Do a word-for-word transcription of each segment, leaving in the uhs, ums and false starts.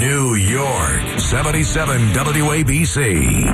New York, seventy-seven W A B C.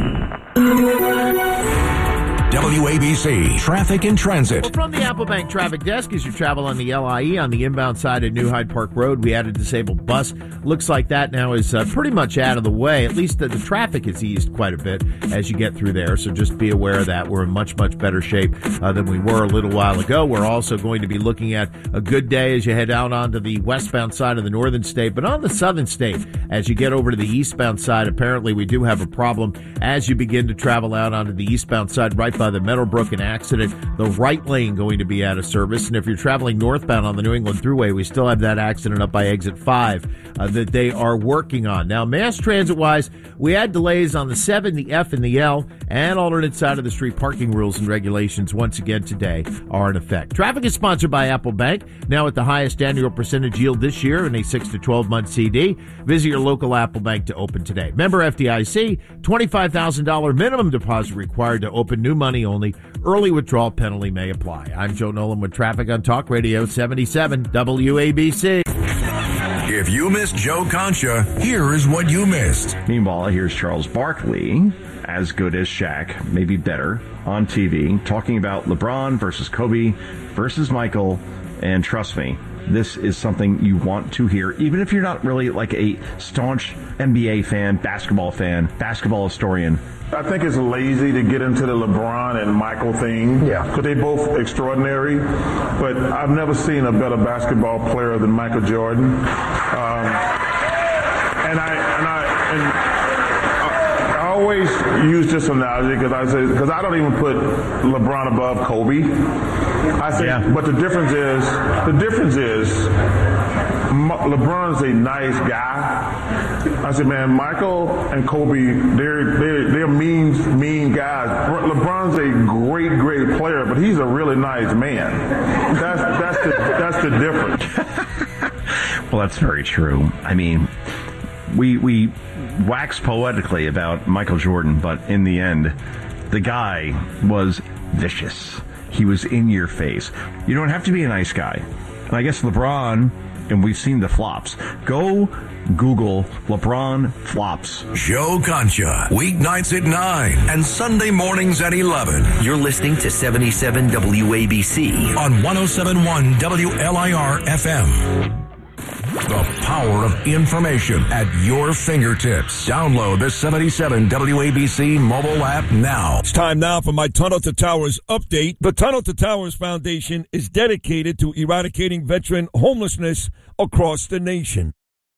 W A B C Traffic and Transit. Well, from the Applebank Traffic Desk, as you travel on the L I E on the inbound side of New Hyde Park Road, we had a disabled bus. Looks like that now is uh, pretty much out of the way. At least the, the traffic has eased quite a bit as you get through there. So just be aware of that. We're in much, much better shape uh, than we were a little while ago. We're also going to be looking at a good day as you head out onto the westbound side of the northern state. But on the southern state, as you get over to the eastbound side, apparently we do have a problem as you begin to travel out onto the eastbound side right by the Meadowbrook. An accident, the right lane going to be out of service. And if you're traveling northbound on the New England Thruway, we still have that accident up by exit five uh, that they are working on. Now, mass transit wise, we had delays on the seven, the F, and the L, and alternate side of the street parking rules and regulations once again today are in effect. Traffic is sponsored by Applebank, now at the highest annual percentage yield this year in a six to twelve month C D. Visit your local Applebank to open today. Member F D I C, twenty-five thousand dollars minimum deposit required to open, new money only. Early withdrawal penalty may apply. I'm Joe Nolan with traffic on Talk Radio seventy-seven W A B C. If you missed Joe Concha, here is what you missed. Meanwhile, here's Charles Barkley, as good as Shaq, maybe better, on T V, talking about LeBron versus Kobe versus Michael, and trust me, this is something you want to hear, even if you're not really like a staunch N B A fan, basketball fan, basketball historian. I think it's lazy to get into the LeBron and Michael thing. Yeah. Because they both extraordinary. But I've never seen a better basketball player than Michael Jordan. Um, and I and I and I, I always use this analogy because I say because I don't even put LeBron above Kobe. I say, yeah. But the difference is the difference is LeBron's a nice guy. I said, man, Michael and Kobe, they're they're, they're mean mean guys. LeBron's a great great player, but he's a really nice man. That's that's the that's the difference. Well, that's very true. I mean, we we wax poetically about Michael Jordan, but in the end, the guy was vicious. He was in your face. You don't have to be a nice guy. And I guess LeBron, and we've seen the flops. Go Google LeBron flops. Joe Concha, weeknights at nine and Sunday mornings at eleven. You're listening to seventy-seven W A B C on one oh seven point one W L I R F M. The power of information at your fingertips. Download the seventy-seven W A B C mobile app now. It's time now for my Tunnel to Towers update. The Tunnel to Towers Foundation is dedicated to eradicating veteran homelessness across the nation.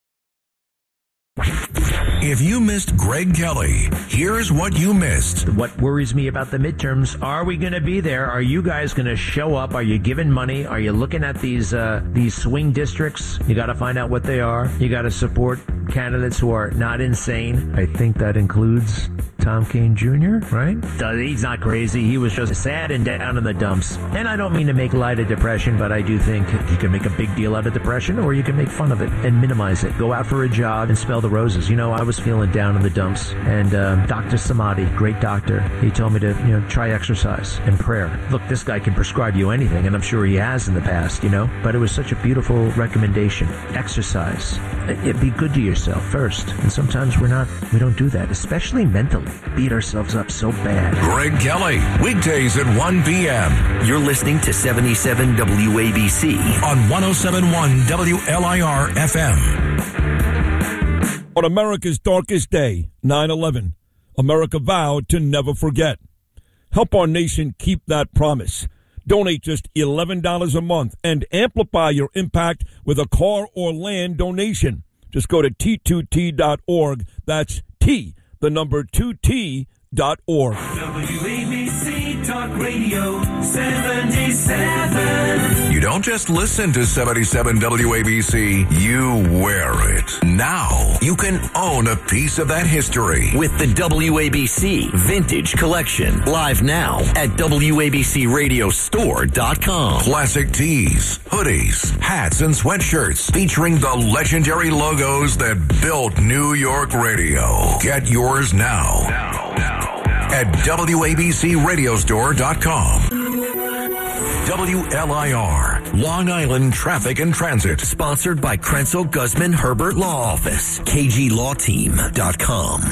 If you missed Greg Kelly, here's what you missed. What worries me about the midterms, are we going to be there? Are you guys going to show up? Are you giving money? Are you looking at these uh, these swing districts? You got to find out what they are. You got to support candidates who are not insane. I think that includes Tom Kean Junior, right? He's not crazy. He was just sad and down in the dumps. And I don't mean to make light of depression, but I do think you can make a big deal out of depression, or you can make fun of it and minimize it. Go out for a jog and smell the roses. You know, I was feeling down in the dumps, and um, Doctor Samadi, great doctor, he told me to, you know, try exercise and prayer. Look, this guy can prescribe you anything, and I'm sure he has in the past, you know, but it was such a beautiful recommendation. Exercise. It, be good to yourself first, and sometimes we're not, we don't do that, especially mentally. Beat ourselves up so bad. Greg Kelly, weekdays at one p.m. You're listening to seventy-seven W A B C on one oh seven point one W L I R F M. On America's darkest day, nine eleven, America vowed to never forget. Help our nation keep that promise. Donate just eleven dollars a month and amplify your impact with a car or land donation. Just go to T two T dot org. That's T, the number two T dot org. W A B C Talk Radio seventy-seven. You don't just listen to seventy-seven W A B C, you wear it. Now, you can own a piece of that history with the W A B C Vintage Collection. Live now at W A B C radio store dot com. Classic tees, hoodies, hats, and sweatshirts featuring the legendary logos that built New York radio. Get yours now. Now, now. At W A B C radio store dot com. W L I R Long Island Traffic and Transit. Sponsored by Krenzel Guzman Herbert Law Office. K G law team dot com.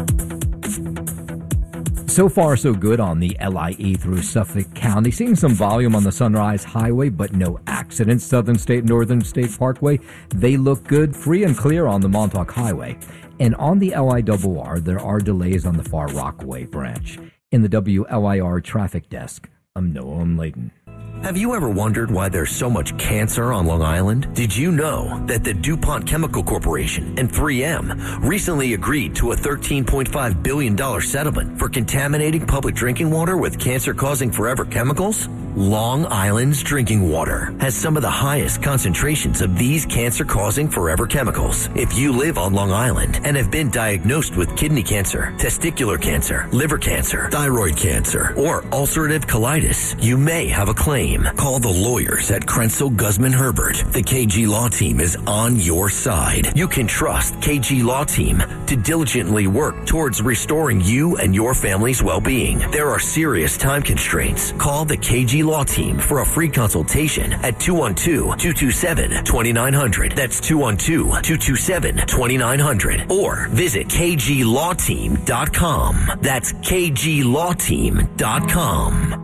So far, so good on the L I E through Suffolk County. Seeing some volume on the Sunrise Highway, but no accidents. Southern State, Northern State Parkway, they look good. Free and clear on the Montauk Highway. And on the L I R R, there are delays on the Far Rockaway branch. In the W L I R traffic desk, I'm Noam Layden. Have you ever wondered why there's so much cancer on Long Island? Did you know that the DuPont Chemical Corporation and three M recently agreed to a thirteen point five billion dollars settlement for contaminating public drinking water with cancer-causing forever chemicals? Long Island's drinking water has some of the highest concentrations of these cancer-causing forever chemicals. If you live on Long Island and have been diagnosed with kidney cancer, testicular cancer, liver cancer, thyroid cancer, or ulcerative colitis, you may have a claim. Call the lawyers at Krenzel Guzman Herbert. The K G Law Team is on your side. You can trust K G Law Team to diligently work towards restoring you and your family's well-being. There are serious time constraints. Call the K G Law Team for a free consultation at two one two, two two seven, two nine zero zero. That's two one two, two two seven, two nine zero zero. Or visit K G law team dot com. That's K G law team dot com.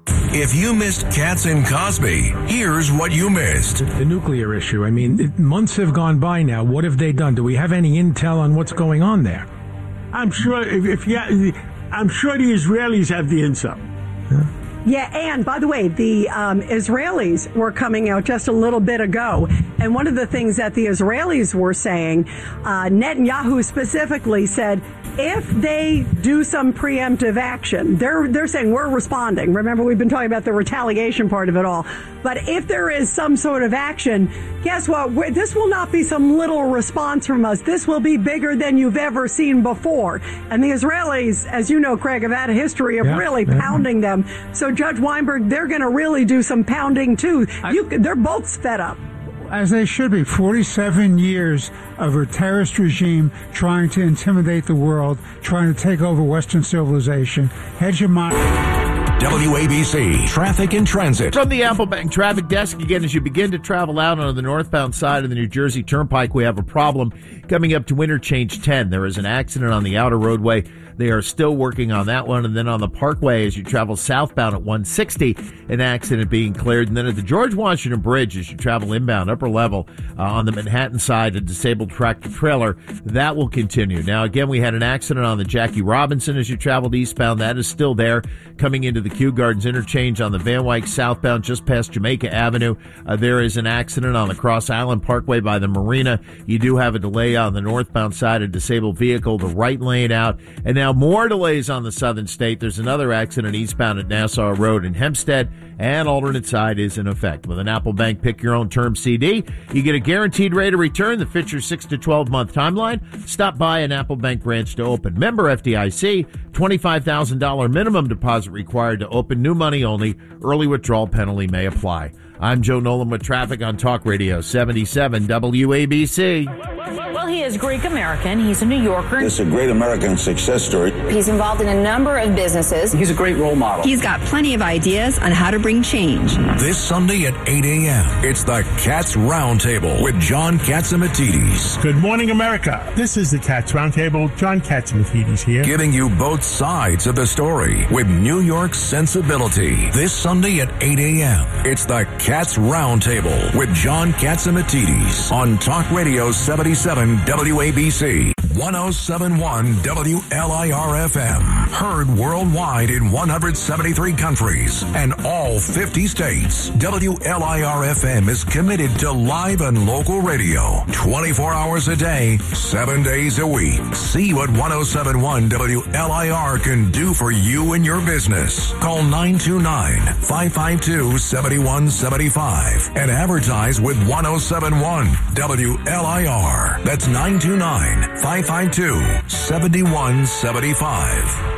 If you missed Katz and Cosby, here's what you missed. The nuclear issue. I mean, it, months have gone by now. What have they done? Do we have any intel on what's going on there? I'm sure if, if yeah, I'm sure the Israelis have the intel. Huh? Yeah, and by the way, the um, Israelis were coming out just a little bit ago, and one of the things that the Israelis were saying, uh, Netanyahu specifically said, if they do some preemptive action, they're they're saying we're responding. Remember, we've been talking about the retaliation part of it all. But if there is some sort of action, guess what? We're, this will not be some little response from us. This will be bigger than you've ever seen before. And the Israelis, as you know, Craig, have had a history of yeah, really yeah. pounding them. So Judge Weinberg, they're going to really do some pounding too. I, you, they're both fed up. As they should be. forty-seven years of a terrorist regime trying to intimidate the world, trying to take over Western civilization, hegemonic. W A B C Traffic and Transit. From the Apple Bank Traffic Desk, again, as you begin to travel out on the northbound side of the New Jersey Turnpike, we have a problem coming up to Interchange ten. There is an accident on the outer roadway. They are still working on that one. And then on the Parkway, as you travel southbound at one sixty, an accident being cleared. And then at the George Washington Bridge, as you travel inbound, upper level, uh, on the Manhattan side, a disabled tractor trailer, that will continue. Now, again, we had an accident on the Jackie Robinson as you traveled eastbound. That is still there. Coming into the Kew Gardens interchange on the Van Wyck southbound, just past Jamaica Avenue, uh, there is an accident on the Cross Island Parkway by the Marina. You do have a delay on the northbound side, a disabled vehicle, the right lane out. And now more delays on the southern state. There's another accident eastbound at Nassau Road in Hempstead, and alternate side is in effect. With an Apple Bank Pick Your Own Term C D, you get a guaranteed rate of return that fits your six to twelve month timeline. Stop by an Apple Bank branch to open. Member F D I C, twenty-five thousand dollars minimum deposit required to open, new money only. Early withdrawal penalty may apply. I'm Joe Nolan with traffic on Talk Radio seventy-seven W A B C. Well, he is Greek American. He's a New Yorker. It's a great American success story. He's involved in a number of businesses. He's a great role model. He's got plenty of ideas on how to bring change. This Sunday at eight a.m., it's the Katz Roundtable with John Katzimatidis. Good morning, America. This is the Katz Roundtable. John Katzimatidis here. Giving you both sides of the story with New York sensibility. This Sunday at eight a.m., it's the Katz Roundtable with John Katzimatidis on Talk Radio seventy-seven W A B C, one oh seven point one W L I R F M. Heard worldwide in one hundred seventy-three countries and all fifty states. W L I R F M is committed to live and local radio twenty-four hours a day, seven days a week. See what one oh seven point one W L I R can do for you and your business. Call nine two nine, five five two, seven one seven five and advertise with one oh seven point one W L I R. That's nine two nine, five five two, seven one seven five.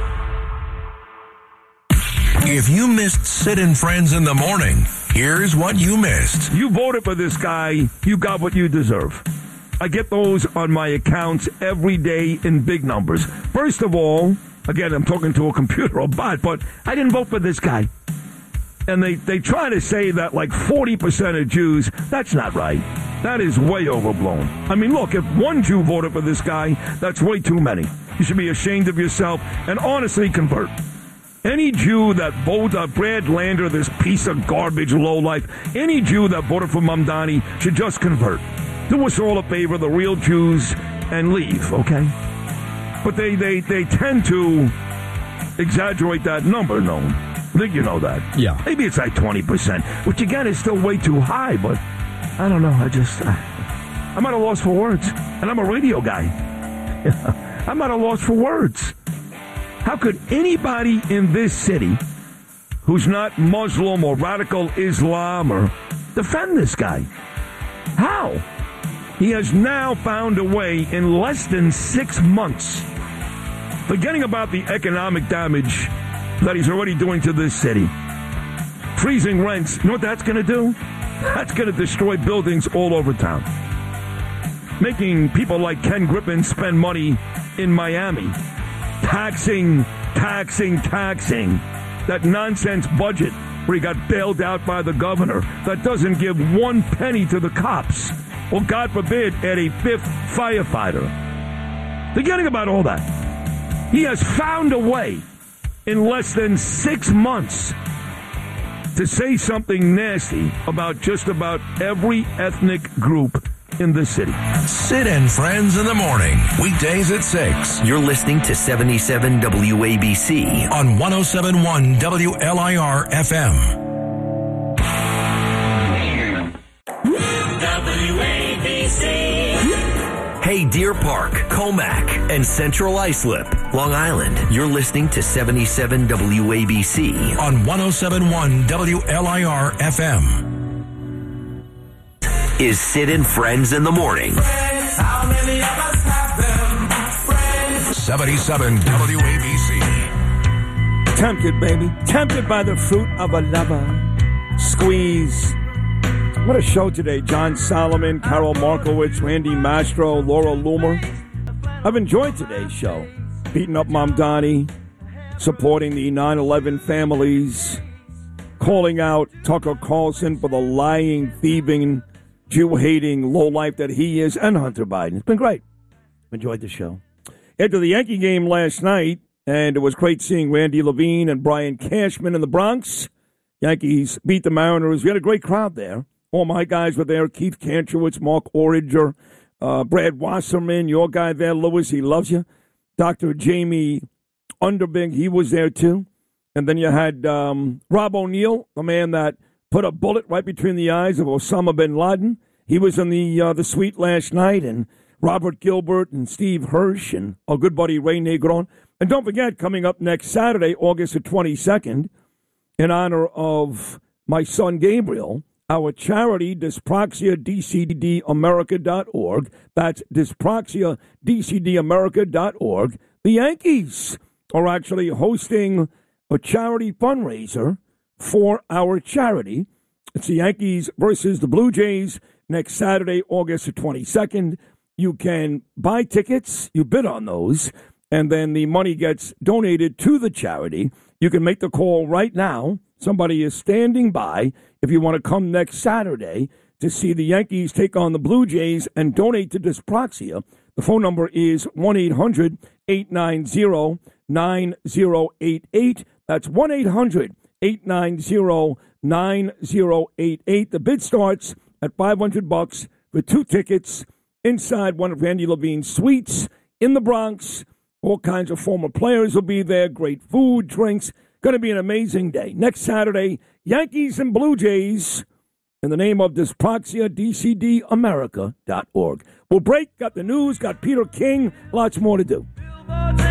If you missed Sid and Friends in the morning, here's what you missed. You voted for this guy, you got what you deserve. I get those on my accounts every day in big numbers. First of all, again, I'm talking to a computer or bot, but I didn't vote for this guy. And they, they try to say that like forty percent of Jews, that's not right. That is way overblown. I mean, look, if one Jew voted for this guy, that's way too many. You should be ashamed of yourself and honestly convert. Any Jew that voted uh, Brad Lander, this piece of garbage lowlife, any Jew that voted for Mamdani should just convert. Do us all a favor, the real Jews, and leave, okay? But they, they, they tend to exaggerate that number, no? I think you know that. Yeah. Maybe it's like twenty percent, which again is still way too high, but I don't know. I just, uh, I'm at a loss for words. And I'm a radio guy. I'm at a loss for words. How could anybody in this city who's not Muslim or radical Islam or defend this guy? How? He has now found a way in less than six months, forgetting about the economic damage that he's already doing to this city. Freezing rents. You know what that's going to do? That's going to destroy buildings all over town. Making people like Ken Griffin spend money in Miami. Taxing, taxing, taxing. That nonsense budget where he got bailed out by the governor that doesn't give one penny to the cops. Or, God forbid, add a fifth firefighter. Forgetting about all that. He has found a way in less than six months to say something nasty about just about every ethnic group in the city. Sid and Friends in the morning, weekdays at six. You're listening to seventy-seven W A B C on one oh seven point one W L I R F M. W A B C. Hey, Deer Park, Comac, and Central Islip, Long Island. You're listening to seventy-seven W A B C on one oh seven point one W L I R F M. Is Sid and Friends in the morning. Friends, how many of us have them? Friends. seventy-seven W A B C. Tempted, baby. Tempted by the fruit of a lover. Squeeze. What a show today. John Solomon, Carol Markowitz, Randy Mastro, Laura Loomer. I've enjoyed today's show. Beating up Mamdani, supporting the nine eleven families, calling out Tucker Carlson for the lying, thieving, Jew-hating lowlife that he is, and Hunter Biden. It's been great. Enjoyed the show. After the Yankee game last night, and it was great seeing Randy Levine and Brian Cashman in the Bronx. Yankees beat the Mariners. We had a great crowd there. All my guys were there. Keith Kantrowitz, Mark Oringer, uh, Brad Wasserman, your guy there, Lewis, he loves you. Doctor Jamie Underbing, he was there too. And then you had um, Rob O'Neill, the man that put a bullet right between the eyes of Osama bin Laden. He was in the uh, the suite last night. And Robert Gilbert and Steve Hirsch and our good buddy Ray Negron. And don't forget, coming up next Saturday, August the twenty-second, in honor of my son Gabriel, our charity, Dyspraxia D C D America dot org. That's Dyspraxia D C D America dot org. The Yankees are actually hosting a charity fundraiser for our charity. It's the Yankees versus the Blue Jays next Saturday, August the twenty-second. You can buy tickets, you bid on those, and then the money gets donated to the charity. You can make the call right now. Somebody is standing by if you want to come next Saturday to see the Yankees take on the Blue Jays and donate to Dyspraxia. The phone number is one eight hundred eight nine zero nine zero eight eight. That's one eight hundred eight nine zero nine zero eight eight. The bid starts at five hundred bucks for two tickets inside one of Randy Levine's suites in the Bronx. All kinds of former players will be there. Great food, drinks. Going to be an amazing day. Next Saturday, Yankees and Blue Jays in the name of Dyspraxia D C D America dot org. We'll break, got the news, got Peter King, lots more to do.